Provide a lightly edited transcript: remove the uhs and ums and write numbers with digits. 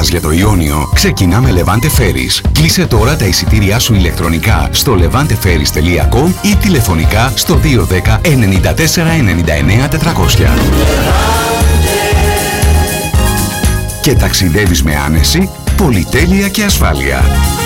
πας για το Ιόνιο, ξεκινά με Levante Ferries. Κλείσε τώρα τα εισιτήριά σου ηλεκτρονικά στο levanteferries.com ή τηλεφωνικά στο 210 94 99 400. Και ταξιδεύεις με άνεση, πολυτέλεια και ασφάλεια.